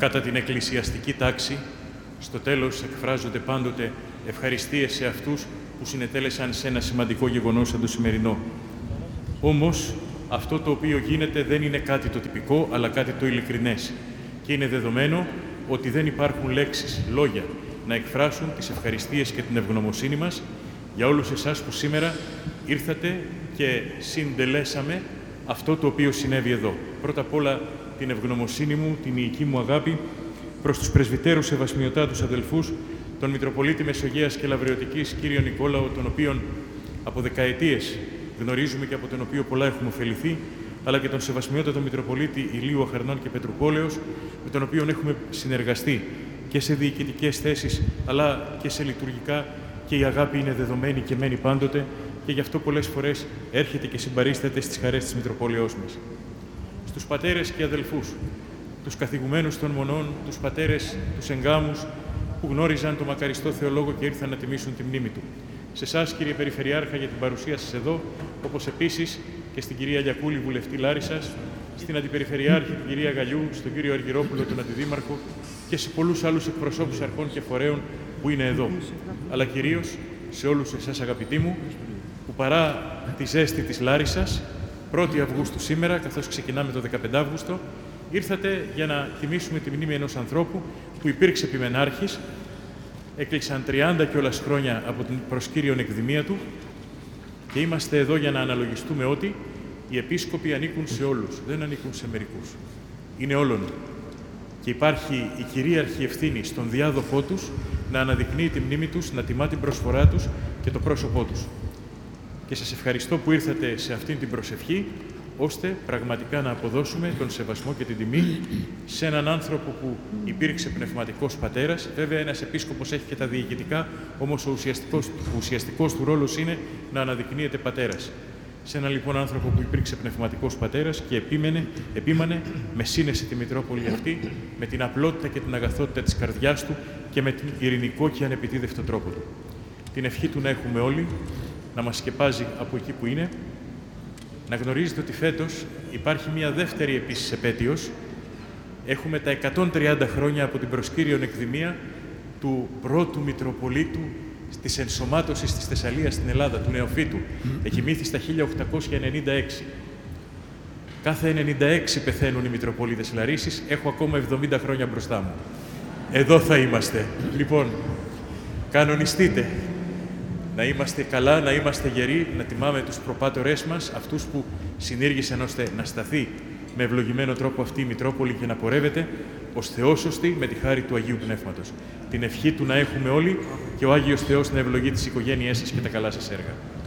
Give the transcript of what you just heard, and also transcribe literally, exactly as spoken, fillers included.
Κατά την εκκλησιαστική τάξη, στο τέλος εκφράζονται πάντοτε ευχαριστίες σε αυτούς που συνετέλεσαν σε ένα σημαντικό γεγονός σαν το σημερινό. Όμως, αυτό το οποίο γίνεται δεν είναι κάτι το τυπικό, αλλά κάτι το ειλικρινές. Και είναι δεδομένο ότι δεν υπάρχουν λέξεις, λόγια, να εκφράσουν τις ευχαριστίες και την ευγνωμοσύνη μας για όλους εσάς που σήμερα ήρθατε και συντελέσαμε αυτό το οποίο συνέβη εδώ. Πρώτα απ' όλα την ευγνωμοσύνη μου, την ιική μου αγάπη προς τους πρεσβυτέρους σεβασμιωτάτους αδελφούς, τον Μητροπολίτη Μεσογείας και Λαβριωτικής κύριο Νικόλαο, τον οποίον από δεκαετίες γνωρίζουμε και από τον οποίο πολλά έχουμε ωφεληθεί, αλλά και τον σεβασμιότατο Μητροπολίτη Ηλίου Αχαρνών και Πετρουπόλεως, με τον οποίο έχουμε συνεργαστεί και σε διοικητικές θέσεις, αλλά και σε λειτουργικά, και η αγάπη είναι δεδομένη και μένει πάντοτε, και γι' αυτό πολλές φορές έρχεται και συμπαρίσταται στις χαρές της Μητροπόλεως μας. Στους πατέρες και αδελφούς, τους καθηγουμένους των μονών, τους πατέρες, τους εγκάμους, που γνώριζαν τον μακαριστό θεολόγο και ήρθαν να τιμήσουν τη μνήμη του. Σε εσάς, κύριε Περιφερειάρχα, για την παρουσία σας εδώ, όπως επίσης και στην κυρία Λιακούλη, βουλευτή Λάρισσας, στην Αντιπεριφερειάρχη, την κυρία Γαλιού, στον κύριο Αργυρόπουλο, τον Αντιδήμαρχο, και σε πολλούς άλλους εκπροσώπους αρχών και φορέων που είναι εδώ. Αλλά κυρίως σε όλους εσάς, αγαπητοί μου, που παρά τη ζέστη της Λάρισσας, πρώτη Αυγούστου σήμερα, καθώς ξεκινάμε το δεκαπέντε Αύγουστο, ήρθατε για να τιμήσουμε τη μνήμη ενός ανθρώπου που υπήρξε επιμενάρχης, έκλεισαν τριάντα κιόλας χρόνια από την προσκύριον εκδημία του, και είμαστε εδώ για να αναλογιστούμε ότι οι επίσκοποι ανήκουν σε όλους, δεν ανήκουν σε μερικούς. Είναι όλων. Και υπάρχει η κυρίαρχη ευθύνη στον διάδοχό τους να αναδεικνύει τη μνήμη τους, να τιμά την προσφορά τους και το πρόσωπό τους. Και σας ευχαριστώ που ήρθατε σε αυτήν την προσευχή, ώστε πραγματικά να αποδώσουμε τον σεβασμό και την τιμή σε έναν άνθρωπο που υπήρξε πνευματικός πατέρας. Βέβαια, ένας επίσκοπος έχει και τα διοικητικά, όμως ο ουσιαστικός, ο ουσιαστικός του ρόλος είναι να αναδεικνύεται πατέρας. Σε έναν λοιπόν άνθρωπο που υπήρξε πνευματικός πατέρας και επίμενε, επίμανε με σύνεση τη Μητρόπολη αυτή, με την απλότητα και την αγαθότητα της καρδιάς του και με την ειρηνικό και ανεπιτίδευτο τρόπο του. Την ευχή του να έχουμε όλοι, να μας σκεπάζει από εκεί που είναι. Να γνωρίζετε ότι φέτος υπάρχει μια δεύτερη επίσης επέτειος. Έχουμε τα εκατόν τριάντα χρόνια από την προσκύριον εκδημία του πρώτου Μητροπολίτου της ενσωμάτωσης της Θεσσαλίας στην Ελλάδα, του Νεοφύτου. Εκοιμήθη στα χίλια οκτακόσια ενενήντα έξι. Κάθε ενενήντα έξι πεθαίνουν οι Μητροπολίτες Λαρίσσης. Έχω ακόμα εβδομήντα χρόνια μπροστά μου. Εδώ θα είμαστε. Λοιπόν, κανονιστείτε. Να είμαστε καλά, να είμαστε γεροί, να τιμάμε τους προπάτορές μας, αυτούς που συνήργησαν ώστε να σταθεί με ευλογημένο τρόπο αυτή η Μητρόπολη και να πορεύεται ως θεόσωστη με τη χάρη του Αγίου Πνεύματος. Την ευχή του να έχουμε όλοι και ο Άγιος Θεός να ευλογεί τις οικογένειές σας και τα καλά σας έργα.